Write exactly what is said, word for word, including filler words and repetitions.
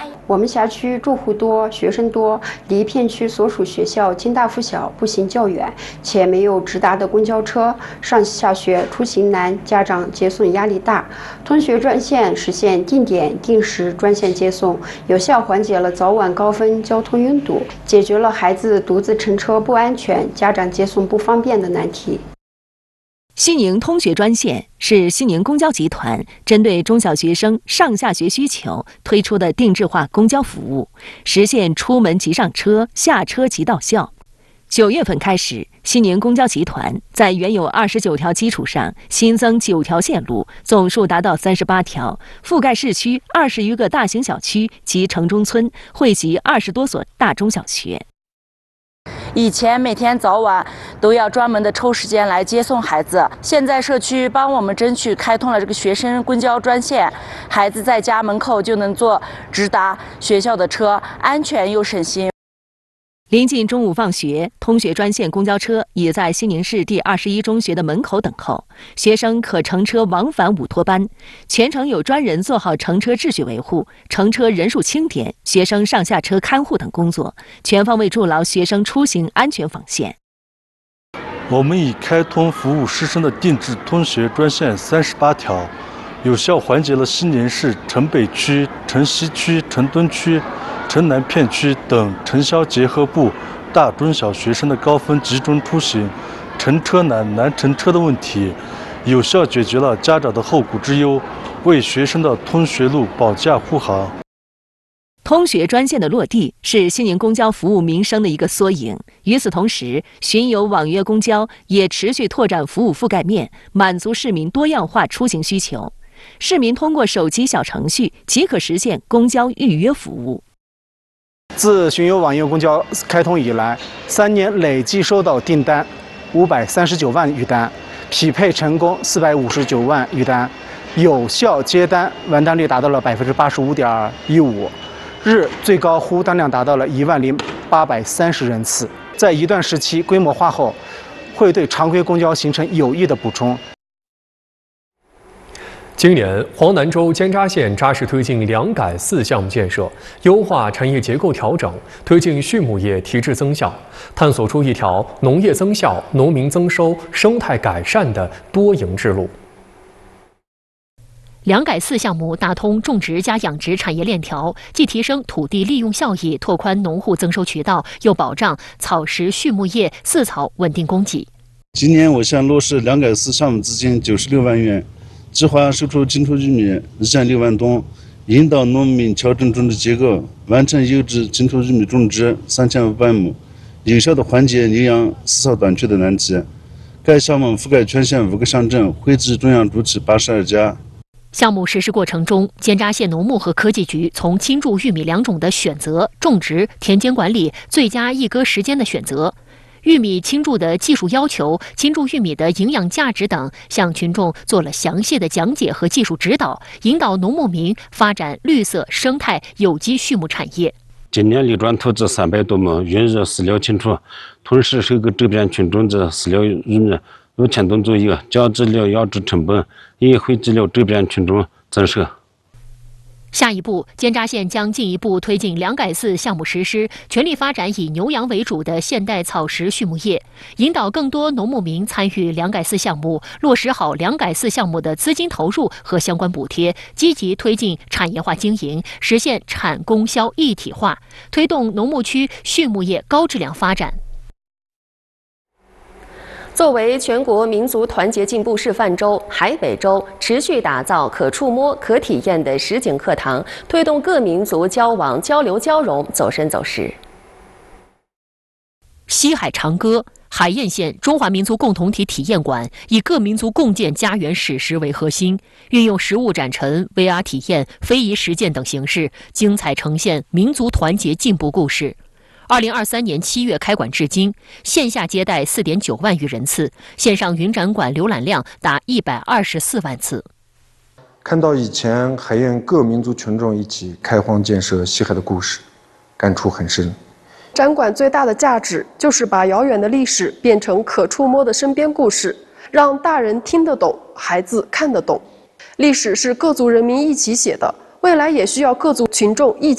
我们辖区住户多，学生多，离片区所属学校京大附小步行较远，且没有直达的公交车，上下学出行难，家长接送压力大。通学专线实现定点定时专线接送，有效缓解了早晚高峰交通拥堵，解决了孩子独自乘车不安全、家长接送不方便的难题。 西宁通学专线是西宁公交集团针对中小学生上下学需求推出的定制化公交服务，实现出门即上车、下车即到校。九月份开始，西宁公交集团在原有二十九条基础上新增九条线路，总数达到三十八条，覆盖市区二十余个大型小区及城中村，惠及二十多所大中小学。 以前每天早晚都要专门的抽时间来接送孩子，现在社区帮我们争取开通了这个学生公交专线，孩子在家门口就能坐直达学校的车，安全又省心。 临近中午放学，通学专线公交车已在西宁市第二十一中学的门口等候，学生可乘车往返五托班，全程有专人做好乘车秩序维护、乘车人数清点、学生上下车看护等工作，全方位筑牢学生出行安全防线。 我们已开通服务师生的定制通学专线三十八条，有效缓解了西宁市城北区、城西区、城东区、城南片区等城乡结合部大中小学生的高峰集中出行、乘车难、难乘车的问题，有效解决了家长的后顾之忧，为学生的通学路保驾护航。 通学专线的落地是西宁公交服务民生的一个缩影。与此同时，巡游网约公交也持续拓展服务覆盖面，满足市民多样化出行需求。市民通过手机小程序即可实现公交预约服务。 自巡游网约公交开通以来，三年累计收到订单五百三十九万余单，匹配成功四百五十九万余单，有效接单完单率达到了百分之八十五点一五，日最高呼单量达到了一万零八百三十人次。在一段时期规模化后，会对常规公交形成有益的补充。 今年，黄南州尖扎县扎实推进两改四项目建设，优化产业结构调整，推进畜牧业提质增效，探索出一条农业增效、农民增收、生态改善的多赢之路。 两改四项目打通种植加养殖产业链条，既提升土地利用效益，拓宽农户增收渠道，又保障草食畜牧业饲草稳定供给。 今年我县落实两改四项目资金九十六万元。计划售出精出玉米一千六万吨，引导农民调整种植结构，完成优质精出玉米种植三千五百亩，有效地缓解牛羊饲草短缺的难题。该项目覆盖全县五个乡镇，惠及中央主体八十二家。 项目实施过程中，尖扎县农牧和科技局从青贮玉米两种的选择、种植、田间管理、最佳一割时间的选择、玉米青贮的技术要求、青贮玉米的营养价值等，向群众做了详细的讲解和技术指导，引导农牧民发展绿色生态有机畜牧产业。 今年流转投资三百多亩，孕育饲料清除，同时收购周边群众的饲料玉米六千吨左右，降低了养殖成本，也惠及了周边群众增收。 下一步，尖扎县将进一步推进两改四项目实施，全力发展以牛羊为主的现代草食畜牧业，引导更多农牧民参与两改四项目，落实好两改四项目的资金投入和相关补贴，积极推进产业化经营，实现产供销一体化，推动农牧区畜牧业高质量发展。 作为全国民族团结进步示范州，海北州持续打造可触摸、可体验的实景课堂，推动各民族交往、交流、交融走深走实。 西海长歌海晏县中华民族共同体体验馆以各民族共建家园史实为核心，运用实物展陈、V R 体验、非遗实践等形式，精彩呈现民族团结进步故事。二零二三年七月开馆至今，线下接待四点九万余人次，线上云展馆浏览量达一百二十四万次。 看到以前海晏各民族群众一起开荒建设西海的故事，感触很深。 展馆最大的价值就是把遥远的历史变成可触摸的身边故事，让大人听得懂，孩子看得懂。历史是各族人民一起写的，未来也需要各族群众一起